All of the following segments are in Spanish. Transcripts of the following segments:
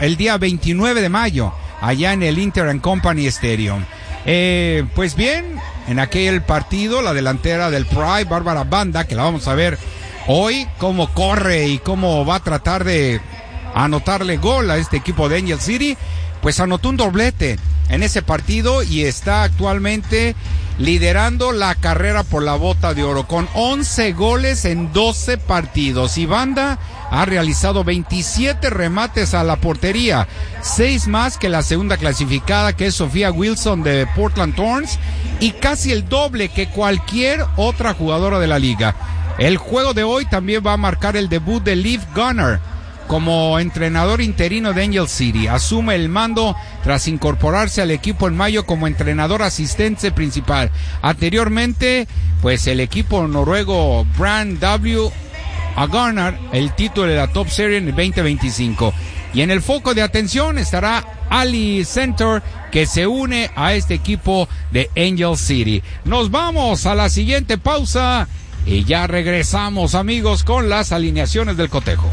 el día 29 de mayo, allá en el Inter and Company Stadium. Pues bien, en aquel partido, la delantera del Pride, Bárbara Banda, que la vamos a ver hoy, cómo corre y cómo va a tratar de anotarle gol a este equipo de Angel City, pues anotó un doblete en ese partido y está actualmente liderando la carrera por la bota de oro con 11 goles en 12 partidos. Y Banda ha realizado 27 remates a la portería, 6 más que la segunda clasificada, que es Sofía Wilson de Portland Thorns, y casi el doble que cualquier otra jugadora de la liga. El juego de hoy también va a marcar el debut de Liv Gunner como entrenador interino de Angel City. Asume el mando tras incorporarse al equipo en mayo como entrenador asistente principal. Anteriormente, pues el equipo noruego Brand W a ganar el título de la Top Series en el 2025. Y en el foco de atención estará Ali Center, que se une a este equipo de Angel City. Nos vamos a la siguiente pausa y ya regresamos, amigos, con las alineaciones del cotejo.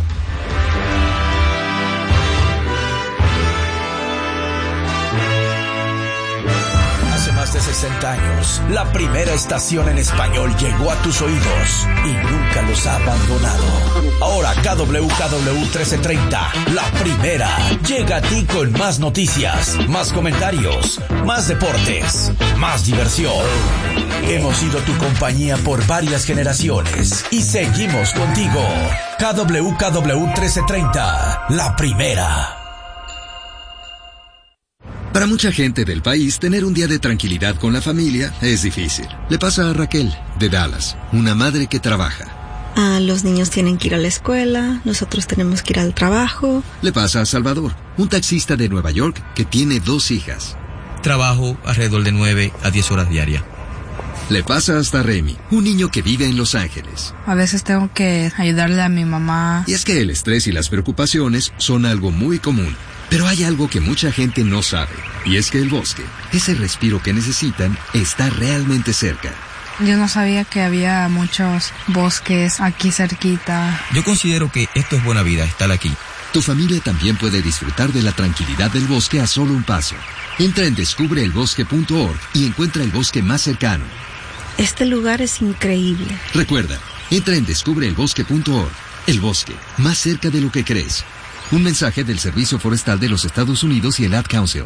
Más de 60 años, la primera estación en español llegó a tus oídos y nunca los ha abandonado. Ahora KWKW 1330, la primera, llega a ti con más noticias, más comentarios, más deportes, más diversión. Hemos sido tu compañía por varias generaciones y seguimos contigo. KWKW 1330, la primera. Para mucha gente del país, tener un día de tranquilidad con la familia es difícil. Le pasa a Raquel, de Dallas, una madre que trabaja. Los niños tienen que ir a la escuela, nosotros tenemos que ir al trabajo. Le pasa a Salvador, un taxista de Nueva York que tiene 2 hijas. Trabajo alrededor de 9 a 10 horas diarias. Le pasa hasta a Remy, un niño que vive en Los Ángeles. A veces tengo que ayudarle a mi mamá. Y es que el estrés y las preocupaciones son algo muy común. Pero hay algo que mucha gente no sabe, y es que el bosque, ese respiro que necesitan, está realmente cerca. Yo no sabía que había muchos bosques aquí cerquita. Yo considero que esto es buena vida, estar aquí. Tu familia también puede disfrutar de la tranquilidad del bosque a solo un paso. Entra en descubreelbosque.org y encuentra el bosque más cercano. Este lugar es increíble. Recuerda, entra en descubreelbosque.org. El bosque, más cerca de lo que crees. Un mensaje del Servicio Forestal de los Estados Unidos y el Ad Council.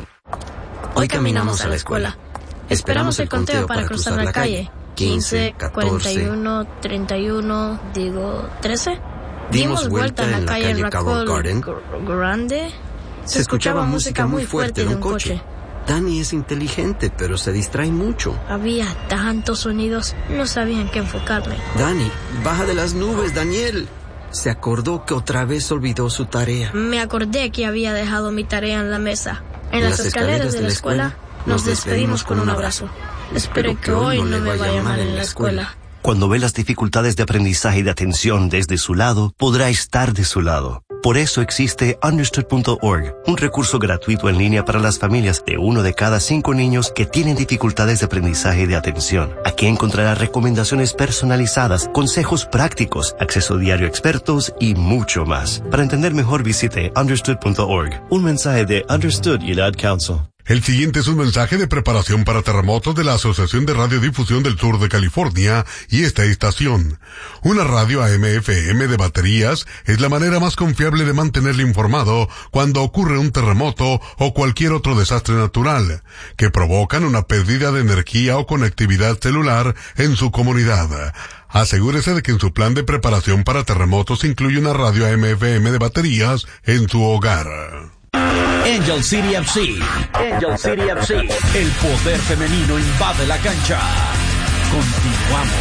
Hoy caminamos a la escuela. Esperamos el conteo para cruzar la calle. 15, 41, 31, 13. Dimos vuelta en la calle Raccoon Garden. Grande. Se escuchaba música muy fuerte de un coche. Dani es inteligente, pero se distrae mucho. Había tantos sonidos, no sabía en qué enfocarme. Dani, baja de las nubes, Daniel. Se acordó que otra vez olvidó su tarea. Me acordé que había dejado mi tarea en la mesa. En las escaleras de la escuela nos despedimos con un abrazo. Espero que hoy no me vaya mal en la escuela. Cuando ve las dificultades de aprendizaje y de atención desde su lado, podrá estar de su lado. Por eso existe Understood.org, un recurso gratuito en línea para las familias de 1 de cada 5 niños que tienen dificultades de aprendizaje y de atención. Aquí encontrará recomendaciones personalizadas, consejos prácticos, acceso diario a expertos y mucho más. Para entender mejor, visite Understood.org. Un mensaje de Understood y el Ad Council. El siguiente es un mensaje de preparación para terremotos de la Asociación de Radiodifusión del Sur de California y esta estación. Una radio AM/FM de baterías es la manera más confiable de mantenerle informado cuando ocurre un terremoto o cualquier otro desastre natural que provocan una pérdida de energía o conectividad celular en su comunidad. Asegúrese de que en su plan de preparación para terremotos incluye una radio AM/FM de baterías en su hogar. Angel City FC. Angel City FC. El poder femenino invade la cancha. Continuamos.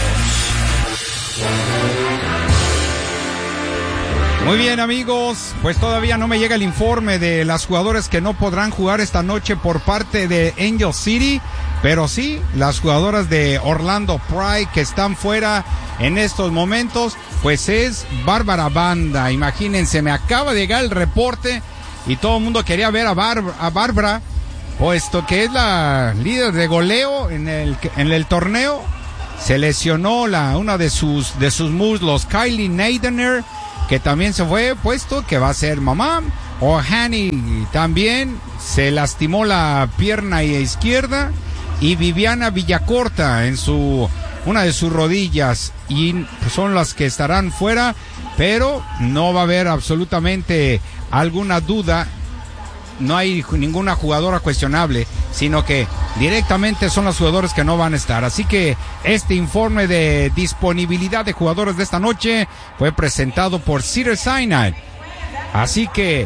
Muy bien, amigos, pues todavía no me llega el informe de las jugadoras que no podrán jugar esta noche por parte de Angel City, pero sí, las jugadoras de Orlando Pride que están fuera en estos momentos, pues es Bárbara Banda. Imagínense, me acaba de llegar el reporte y todo el mundo quería ver a Bárbara, puesto que es la líder de goleo en el torneo. Se lesionó una de sus muslos, Kylie Nadener, que también se fue, puesto que va a ser mamá. Ohani también se lastimó la pierna izquierda, y Viviana Villacorta en una de sus rodillas, y son las que estarán fuera, pero no va a haber absolutamente alguna duda. No hay ninguna jugadora cuestionable, sino que directamente son los jugadores que no van a estar. Así que este informe de disponibilidad de jugadores de esta noche fue presentado por Cedars-Sinai. Así que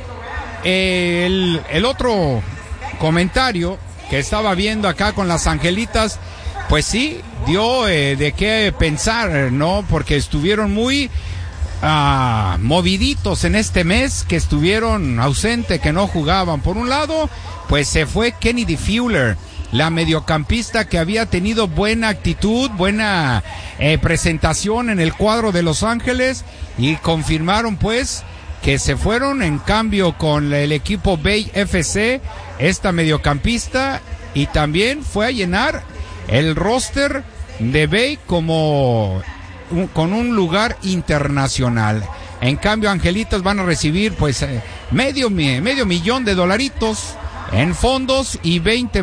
el otro comentario que estaba viendo acá con las Angelitas, pues sí, dio de qué pensar, ¿no? Porque estuvieron muy moviditos en este mes, que estuvieron ausentes, que no jugaban. Por un lado, pues se fue Kennedy Fuller, la mediocampista que había tenido buena actitud, buena presentación en el cuadro de Los Ángeles, y confirmaron pues que se fueron. En cambio, con el equipo Bay FC, esta mediocampista, y también fue a llenar el roster de Bay como con un lugar internacional. En cambio, Angelitas van a recibir pues medio millón de dolaritos en fondos, y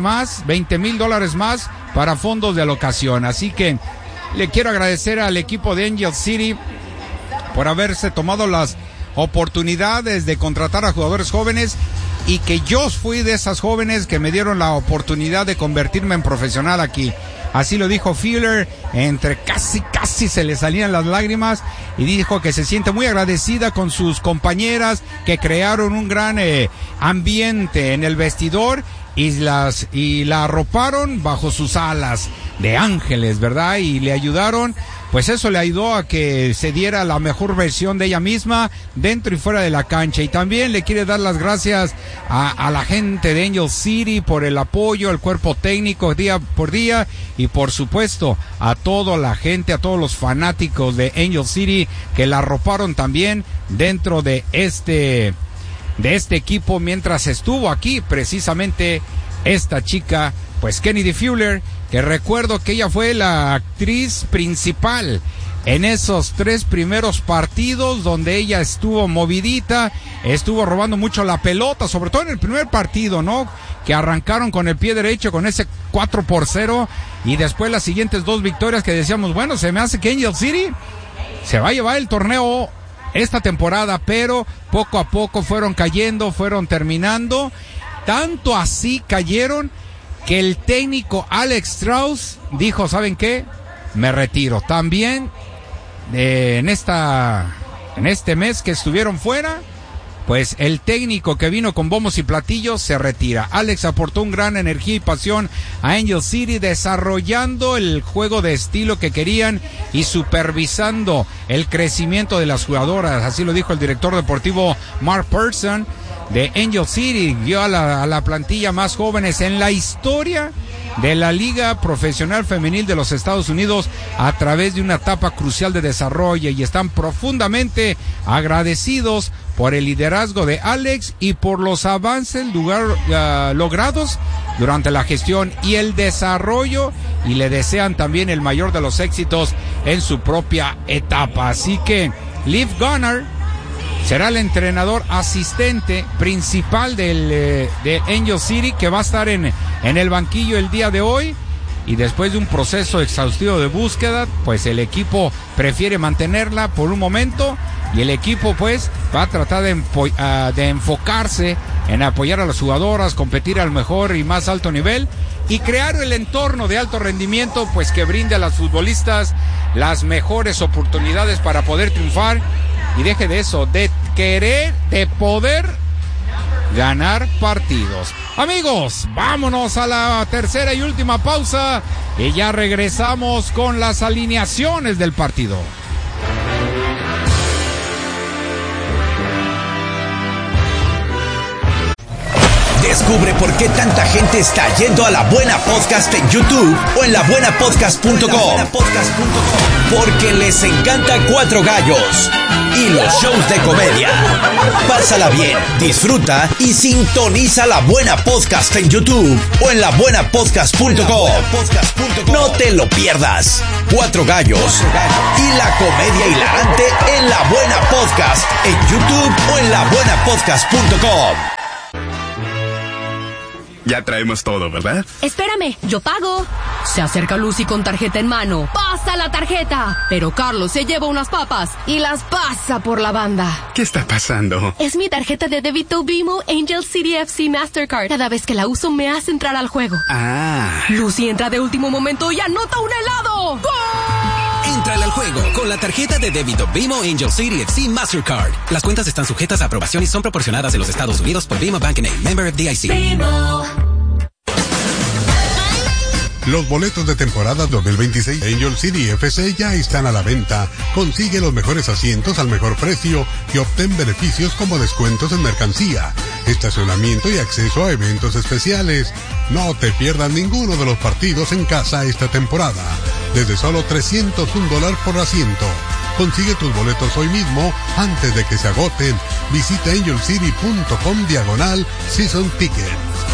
$20,000 más para fondos de alocación. Así que le quiero agradecer al equipo de Angel City por haberse tomado las oportunidades de contratar a jugadores jóvenes, y que yo fui de esas jóvenes que me dieron la oportunidad de convertirme en profesional aquí. Así lo dijo Fuller, entre casi se le salían las lágrimas, y dijo que se siente muy agradecida con sus compañeras, que crearon un gran ambiente en el vestidor, y la arroparon bajo sus alas de ángeles, ¿verdad? Y le ayudaron, pues eso le ayudó a que se diera la mejor versión de ella misma dentro y fuera de la cancha. Y también le quiere dar las gracias a la gente de Angel City por el apoyo, el cuerpo técnico día por día, y por supuesto a toda la gente, a todos los fanáticos de Angel City que la arroparon también dentro de este equipo mientras estuvo aquí precisamente esta chica, pues Kennedy Fuller, que recuerdo que ella fue la actriz principal en esos 3 primeros partidos donde ella estuvo movidita, estuvo robando mucho la pelota, sobre todo en el primer partido, ¿no? Que arrancaron con el pie derecho con ese 4-0, y después las siguientes 2 victorias que decíamos, bueno, se me hace que Angel City se va a llevar el torneo esta temporada, pero poco a poco fueron cayendo, fueron terminando, tanto así cayeron que el técnico Alex Strauss dijo, ¿saben qué? Me retiro. También en este mes que estuvieron fuera, pues el técnico que vino con bombos y platillos se retira. Alex aportó un gran energía y pasión a Angel City, desarrollando el juego de estilo que querían y supervisando el crecimiento de las jugadoras. Así lo dijo el director deportivo Mark Person de Angel City. Dio a la plantilla más jóvenes en la historia de la Liga Profesional Femenil de los Estados Unidos a través de una etapa crucial de desarrollo, y están profundamente agradecidos por el liderazgo de Alex y por los avances logrados durante la gestión y el desarrollo, y le desean también el mayor de los éxitos en su propia etapa. Así que Liv Gunnar será el entrenador asistente principal de Angel City, que va a estar en el banquillo el día de hoy, y después de un proceso exhaustivo de búsqueda, pues el equipo prefiere mantenerla por un momento, y el equipo pues va a tratar de enfocarse en apoyar a las jugadoras, competir al mejor y más alto nivel, y crear el entorno de alto rendimiento pues que brinde a las futbolistas las mejores oportunidades para poder triunfar. Y deje de eso, de poder ganar partidos. Amigos, vámonos a la tercera y última pausa, y ya regresamos con las alineaciones del partido. Descubre por qué tanta gente está yendo a La Buena Podcast en YouTube o en labuenapodcast.com. Porque les encanta Cuatro Gallos y los shows de comedia. Pásala bien, disfruta y sintoniza La Buena Podcast en YouTube o en labuenapodcast.com. No te lo pierdas. Cuatro Gallos y la comedia hilarante en La Buena Podcast en YouTube o en labuenapodcast.com. Ya traemos todo, ¿verdad? Espérame, yo pago. Se acerca Lucy con tarjeta en mano. ¡Pasa la tarjeta! Pero Carlos se lleva unas papas y las pasa por la banda. ¿Qué está pasando? Es mi tarjeta de débito Vimo Angel City FC Mastercard. Cada vez que la uso me hace entrar al juego. Ah. Lucy entra de último momento y anota un helado. ¡Gol! Entrale al juego con la tarjeta de débito Vimo Angel City FC Mastercard. Las cuentas están sujetas a aprobación y son proporcionadas en los Estados Unidos por Vimo Bank N.A., member FDIC. Vimo. Los boletos de temporada 2026 de Angel City FC ya están a la venta. Consigue los mejores asientos al mejor precio y obtén beneficios como descuentos en mercancía, estacionamiento y acceso a eventos especiales. No te pierdas ninguno de los partidos en casa esta temporada. Desde solo $301 por asiento. Consigue tus boletos hoy mismo antes de que se agoten. Visita angelcity.com/season ticket.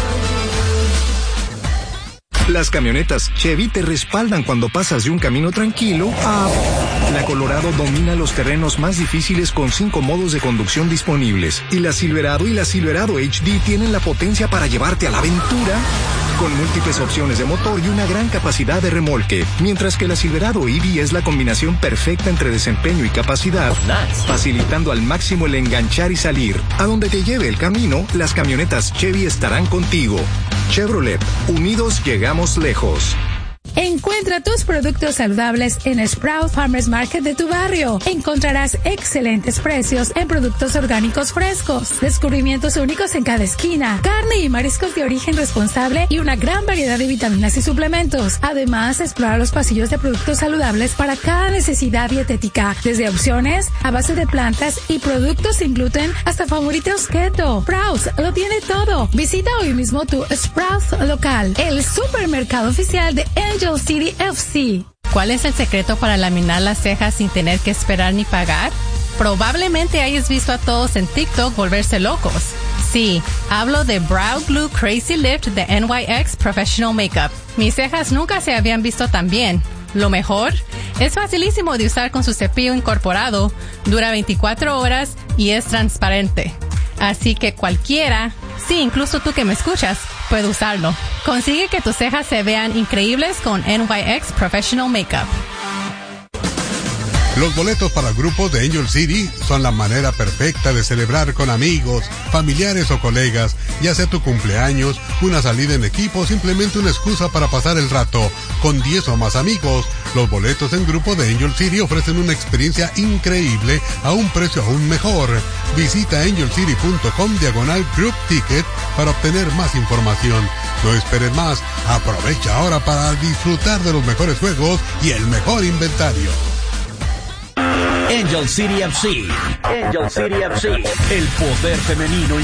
Las camionetas Chevy te respaldan cuando pasas de un camino tranquilo a... La Colorado domina los terrenos más difíciles con 5 modos de conducción disponibles. Y la Silverado y la Silverado HD tienen la potencia para llevarte a la aventura con múltiples opciones de motor y una gran capacidad de remolque. Mientras que la Silverado EV es la combinación perfecta entre desempeño y capacidad, facilitando al máximo el enganchar y salir. A donde te lleve el camino, las camionetas Chevy estarán contigo. Chevrolet, unidos llegamos lejos. Encuentra tus productos saludables en Sprout Farmers Market de tu barrio. Encontrarás excelentes precios en productos orgánicos frescos, descubrimientos únicos en cada esquina, carne y mariscos de origen responsable y una gran variedad de vitaminas y suplementos. Además, explora los pasillos de productos saludables para cada necesidad dietética, desde opciones a base de plantas y productos sin gluten hasta favoritos keto. Sprouts lo tiene todo. Visita hoy mismo tu Sprouts local, el supermercado oficial de Angel City FC. ¿Cuál es el secreto para laminar las cejas sin tener que esperar ni pagar? Probablemente hayas visto a todos en TikTok volverse locos. Sí, hablo de Brow Glue Crazy Lift de NYX Professional Makeup. Mis cejas nunca se habían visto tan bien. Lo mejor, es facilísimo de usar con su cepillo incorporado, dura 24 horas y es transparente. Así que cualquiera, sí, incluso tú que me escuchas, puede usarlo. Consigue que tus cejas se vean increíbles con NYX Professional Makeup. Los boletos para grupos de Angel City son la manera perfecta de celebrar con amigos, familiares o colegas, ya sea tu cumpleaños, una salida en equipo o simplemente una excusa para pasar el rato. Con 10 o más amigos, los boletos en grupo de Angel City ofrecen una experiencia increíble a un precio aún mejor. Visita angelcity.com/group ticket para obtener más información. No esperes más, aprovecha ahora para disfrutar de los mejores juegos y el mejor inventario. Angel City FC. Angel City FC. El poder femenino